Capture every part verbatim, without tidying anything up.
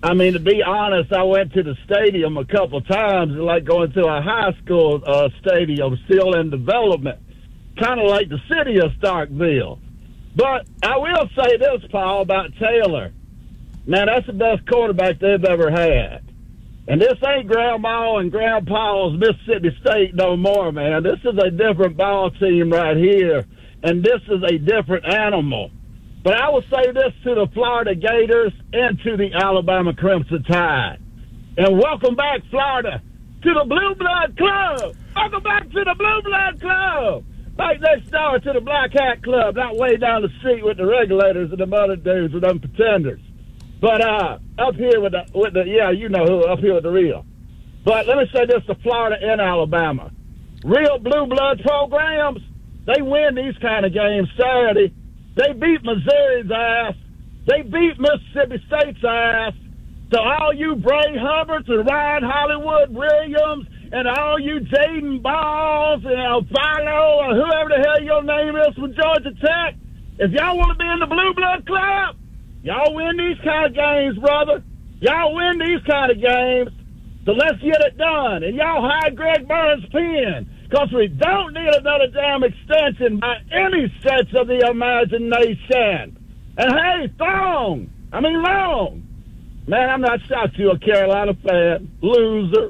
I mean, to be honest, I went to the stadium a couple times, like going to a high school uh, stadium still in development, kind of like the city of Starkville. But I will say this, Paul, about Taylor. Man, that's the best quarterback they've ever had. And this ain't Grandma and Grandpa's Mississippi State no more, man. This is a different ball team right here, and this is a different animal. But I will say this to the Florida Gators and to the Alabama Crimson Tide. And welcome back, Florida, to the Blue Blood Club. Welcome back to the Blue Blood Club. Right next door to the Black Hat Club, not way down the street with the regulators and the other dudes and them pretenders. But uh, up here with the, with the, yeah, you know who, up here with the real. But let me say this to Florida and Alabama. Real Blue Blood programs, they win these kind of games Saturday. They beat Missouri's ass. They beat Mississippi State's ass. So all you Bray Hubbards and Ryan Hollywood Williams and all you Jaden Balls and Alfano or whoever the hell your name is from Georgia Tech, if y'all want to be in the Blue Blood Club, y'all win these kind of games, brother. Y'all win these kind of games. So let's get it done. And y'all hide Greg Burns' pen. Because we don't need another damn extension by any stretch of the imagination. And hey, Thong, I mean Long, man, I'm not shocked you're a Carolina fan. Loser.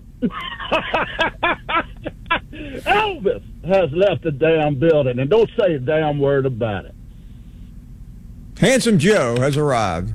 Elvis has left the damn building, and don't say a damn word about it. Handsome Joe has arrived.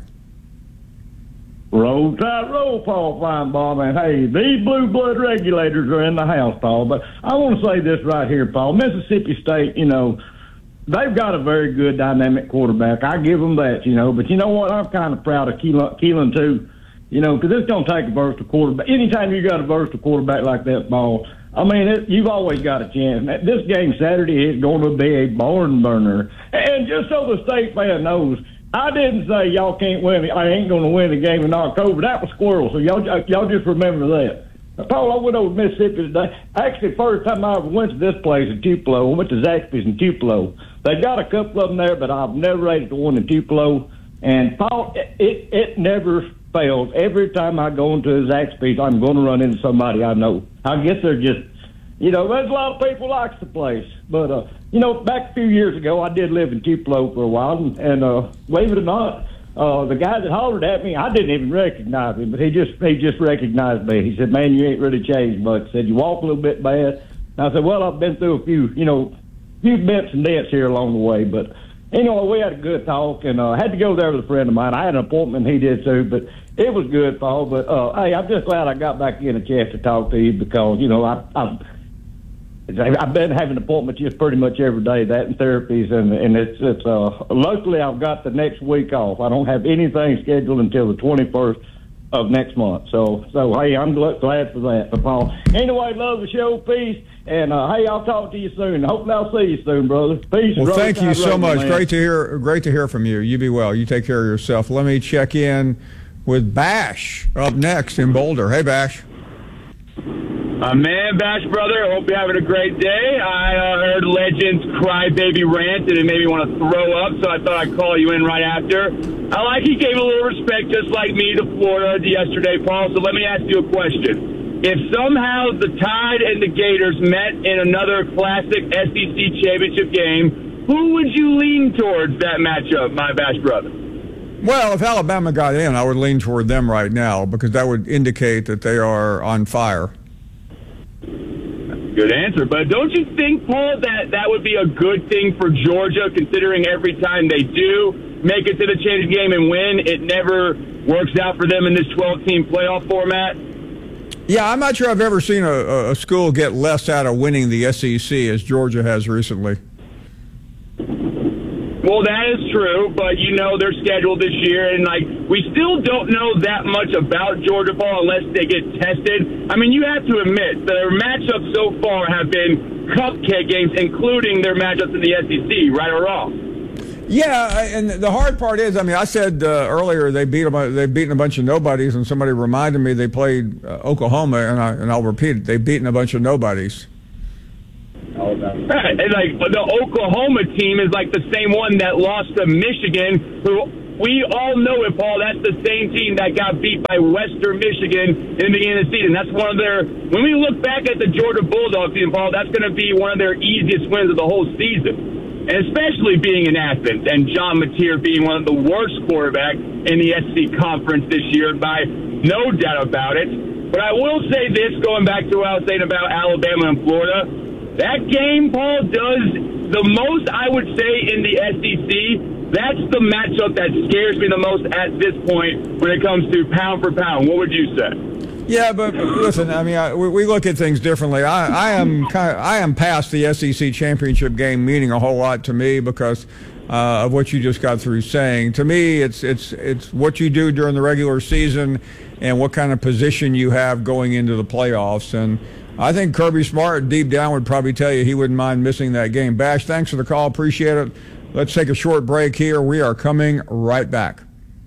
Roll Tide, roll, Paul Feinbaum. And hey, these blue blood regulators are in the house, Paul. But I want to say this right here, Paul. Mississippi State, you know, they've got a very good dynamic quarterback. I give them that, you know. But you know what? I'm kind of proud of Keelan, Keelan too, you know, because it's going to take a versatile quarterback. Anytime you got a versatile quarterback like that, Paul, I mean, it, you've always got a chance. This game Saturday is going to be a barn burner. And just so the state fan knows, I didn't say y'all can't win. I ain't going to win the game in October. That was squirrel. So y'all, y'all just remember that. Paul, I went over to Mississippi today. Actually, first time I ever went to this place in Tupelo, I went to Zaxby's in Tupelo. They got a couple of them there, but I've never ate the one in Tupelo. And Paul, it, it, it never fails. Every time I go into a Zaxby's, I'm going to run into somebody I know. I guess they're just, you know, there's a lot of people likes the place. But, uh, you know, back a few years ago, I did live in Tupelo for a while, and, and uh, believe it or not, uh, the guy that hollered at me, I didn't even recognize him, but he just he just recognized me. He said, "Man, you ain't really changed much." He said, "You walk a little bit bad." And I said, "Well, I've been through a few, you know, few bents and dents here along the way." But anyway, we had a good talk, and I uh, had to go there with a friend of mine. I had an appointment, he did too, but it was good, Paul. But uh, hey, I'm just glad I got back in a chance to talk to you because, you know, I. I I've been having appointments just pretty much every day, that and therapies, and and it's it's uh luckily I've got the next week off. I don't have anything scheduled until the twenty-first of next month. So so hey, I'm glad for that. But Paul, anyway, love the show, peace, and uh, hey, I'll talk to you soon. Hopefully I'll see you soon, brother. Peace. Well, thank you so much. Man. Great to hear. Great to hear from you. You be well. You take care of yourself. Let me check in with Bash up next in Boulder. Hey, Bash. Uh, man, Bash brother, I hope you're having a great day. I uh, heard Legends Crybaby rant, and it made me want to throw up, so I thought I'd call you in right after. I like he gave a little respect, just like me, to Florida yesterday, Paul. So let me ask you a question. If somehow the Tide and the Gators met in another classic S E C championship game, who would you lean towards that matchup, my Bash brother? Well, if Alabama got in, I would lean toward them right now because that would indicate that they are on fire. Good answer. But don't you think, Paul, that that would be a good thing for Georgia, considering every time they do make it to the championship game and win, it never works out for them in this twelve-team playoff format? Yeah, I'm not sure I've ever seen a, a school get less out of winning the S E C as Georgia has recently. Well, that is true, but, you know, they're scheduled this year, and, like, we still don't know that much about Georgia ball unless they get tested. I mean, you have to admit, their matchups so far have been cupcake games, including their matchups in the S E C, right or wrong? Yeah, and the hard part is, I mean, I said uh, earlier they beat them, they've beaten a bunch of nobodies, and somebody reminded me they played uh, Oklahoma, and, I, and I'll repeat it, they've beaten a bunch of nobodies. Right. And like the Oklahoma team is like the same one that lost to Michigan, who we all know it, Paul. That's the same team that got beat by Western Michigan in the beginning of the season. That's one of their, when we look back at the Georgia Bulldogs team, Paul, that's going to be one of their easiest wins of the whole season. And especially being in Athens and John Mateer being one of the worst quarterbacks in the S E C Conference this year, by no doubt about it. But I will say this, going back to what I was saying about Alabama and Florida, that game, Paul, does the most, I would say, in the S E C. That's the matchup that scares me the most at this point when it comes to pound for pound. What would you say? Yeah, but listen, I mean, I, we, we look at things differently. I, I am kind of, I am past the S E C championship game meaning a whole lot to me because uh, of what you just got through saying. To me, it's it's it's what you do during the regular season and what kind of position you have going into the playoffs. And I think Kirby Smart deep down would probably tell you he wouldn't mind missing that game. Bash, thanks for the call. Appreciate it. Let's take a short break here. We are coming right back.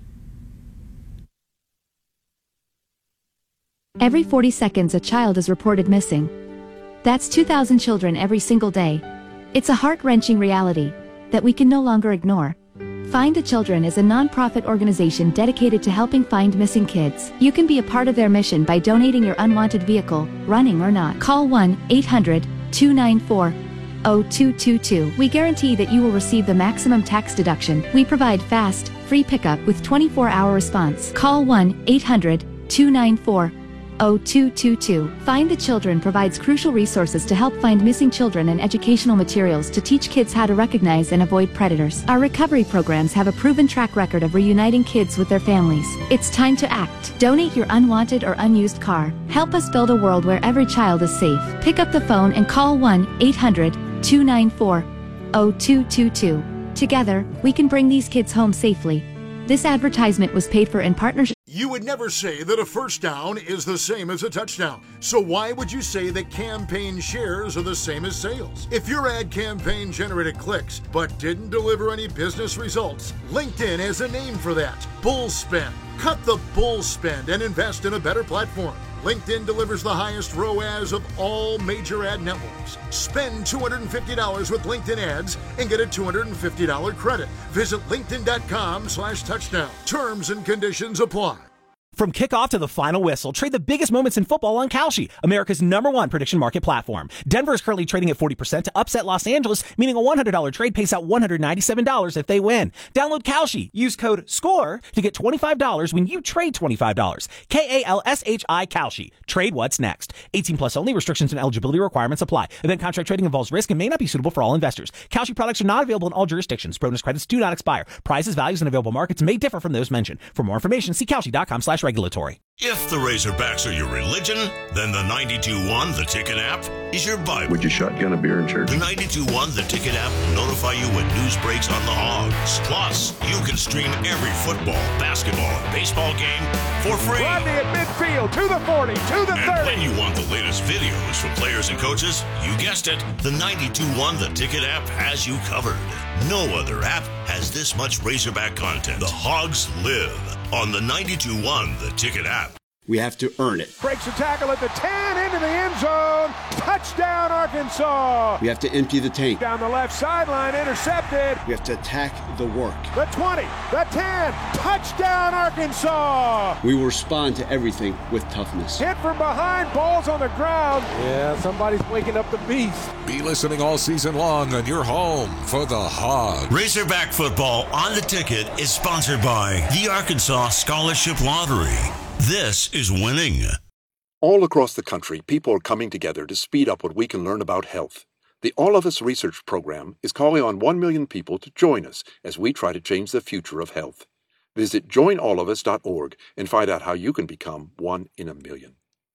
Every forty seconds, a child is reported missing. That's two thousand children every single day. It's a heart-wrenching reality that we can no longer ignore. Find the Children is a non-profit organization dedicated to helping find missing kids. You can be a part of their mission by donating your unwanted vehicle, running or not. Call one eight hundred two nine four oh two two two. We guarantee that you will receive the maximum tax deduction. We provide fast, free pickup with twenty-four hour response. Call one eight hundred two nine four oh two two two. Find the Children provides crucial resources to help find missing children and educational materials to teach kids how to recognize and avoid predators. Our recovery programs have a proven track record of reuniting kids with their families. It's time to act. Donate your unwanted or unused car. Help us build a world where every child is safe. Pick up the phone and call one eight hundred two nine four oh two two two. Together, we can bring these kids home safely. This advertisement was paid for in partnership. You would never say that a first down is the same as a touchdown. So why would you say that campaign shares are the same as sales? If your ad campaign generated clicks but didn't deliver any business results, LinkedIn has a name for that. Bull spend. Cut the bull spend and invest in a better platform. LinkedIn delivers the highest R O A S of all major ad networks. Spend two hundred fifty dollars with LinkedIn ads and get a two hundred fifty dollars credit. Visit linkedin.com slash touchdown. Terms and conditions apply. From kickoff to the final whistle, trade the biggest moments in football on Kalshi, America's number one prediction market platform. Denver is currently trading at forty percent to upset Los Angeles, meaning a one hundred dollars trade pays out one hundred ninety-seven dollars if they win. Download Kalshi. Use code SCORE to get twenty-five dollars when you trade twenty-five dollars. K A L S H I Kalshi. Trade what's next. eighteen plus only. Restrictions and eligibility requirements apply. Event contract trading involves risk and may not be suitable for all investors. Kalshi products are not available in all jurisdictions. Bonus credits do not expire. Prices, values, and available markets may differ from those mentioned. For more information, see Kalshi.com slash regulatory. If the Razorbacks are your religion, then the ninety-two one The Ticket app is your Bible. Would you shotgun a beer in church? The ninety-two one The Ticket app will notify you when news breaks on the Hogs. Plus, you can stream every football, basketball, and baseball game for free. Rodney at midfield, to the forty, to the and thirty. And when you want the latest videos from players and coaches, you guessed it, the ninety-two one The Ticket app has you covered. No other app has this much Razorback content. The Hogs live on the ninety-two one The Ticket app. We have to earn it. Breaks a tackle at the ten, into the end zone. Touchdown, Arkansas. We have to empty the tank. Down the left sideline, intercepted. We have to attack the work. The twenty, the ten, touchdown, Arkansas. We will respond to everything with toughness. Hit from behind, balls on the ground. Yeah, somebody's waking up the beast. Be listening all season long on your home for the Hogs. Razorback football on the Ticket is sponsored by the Arkansas Scholarship Lottery. This is winning. All across the country, people are coming together to speed up what we can learn about health. The All of Us Research Program is calling on one million people to join us as we try to change the future of health. Visit join all of us dot org and find out how you can become one in a million.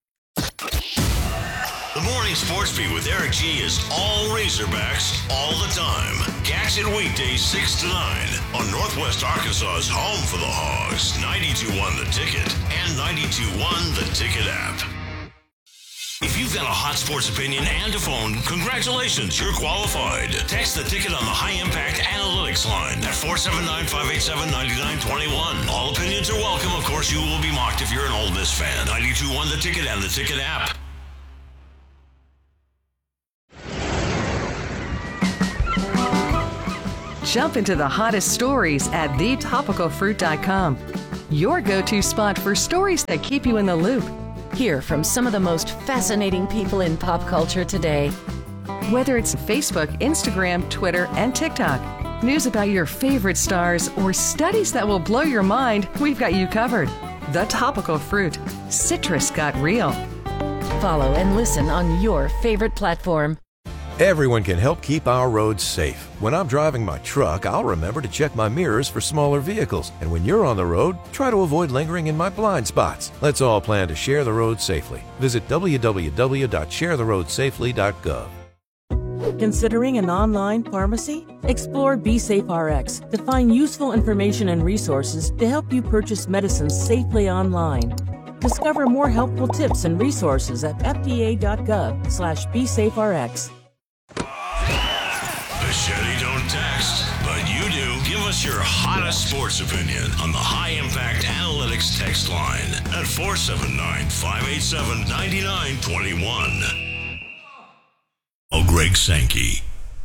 The Morning Sports Beat with Eric G is all Razorbacks all the time. Catch it weekdays six to nine on Northwest Arkansas's home for the Hogs, ninety-two one The Ticket and ninety-two one The Ticket app. If you've got a hot sports opinion and a phone, congratulations, you're qualified. Text the Ticket on the High Impact Analytics line at four seven nine, five eight seven, nine nine two one. All opinions are welcome. Of course, you will be mocked if you're an Ole Miss fan. ninety-two one The Ticket and the Ticket app. Jump into the hottest stories at the topical fruit dot com. Your go-to spot for stories that keep you in the loop. Hear from some of the most fascinating people in pop culture today. Whether it's Facebook, Instagram, Twitter, and TikTok, news about your favorite stars, or studies that will blow your mind, we've got you covered. The Topical Fruit. Citrus got real. Follow and listen on your favorite platform. Everyone can help keep our roads safe. When I'm driving my truck, I'll remember to check my mirrors for smaller vehicles. And when you're on the road, try to avoid lingering in my blind spots. Let's all plan to share the road safely. Visit w w w dot share the road safely dot gov. Considering an online pharmacy? Explore BeSafeRx to find useful information and resources to help you purchase medicines safely online. Discover more helpful tips and resources at f d a dot gov slash b safe r x. Machete don't text, but you do. Give us your hottest sports opinion on the High Impact Analytics text line at four seven nine, five eight seven, nine nine two one. Oh, Greg Sankey.